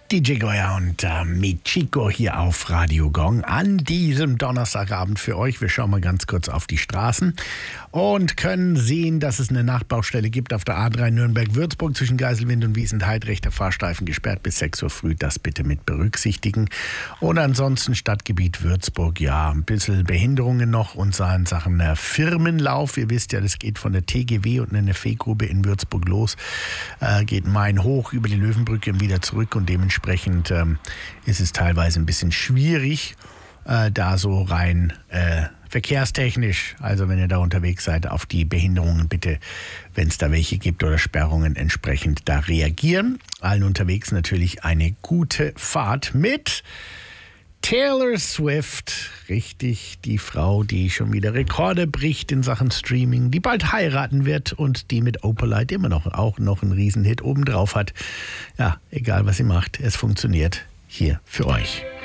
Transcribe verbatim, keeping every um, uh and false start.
D J Goya und äh, Michiko hier auf Radio Gong an diesem Donnerstagabend für euch. Wir schauen mal ganz kurz auf die Straßen und können sehen, dass es eine Nachbaustelle gibt auf der A drei Nürnberg-Würzburg zwischen Geiselwind und Wiesenthal. Rechter Fahrstreifen gesperrt bis sechs Uhr früh. Das bitte mit berücksichtigen. Und ansonsten Stadtgebiet Würzburg, ja, ein bisschen Behinderungen noch und so in Sachen äh, Firmenlauf. Ihr wisst ja, das geht von der T G W und einer F E-Grube in Würzburg los. Äh, geht Main hoch über die Löwenbrücke und wieder zurück und dementsprechend Entsprechend ähm, ist es teilweise ein bisschen schwierig, äh, da so rein äh, verkehrstechnisch, also wenn ihr da unterwegs seid, auf die Behinderungen bitte, wenn es da welche gibt oder Sperrungen, entsprechend da reagieren. Allen unterwegs natürlich eine gute Fahrt mit Taylor Swift, richtig, die Frau, die schon wieder Rekorde bricht in Sachen Streaming, die bald heiraten wird und die mit Opalite immer noch auch noch einen Riesenhit obendrauf hat. Ja, egal was sie macht, es funktioniert hier für euch.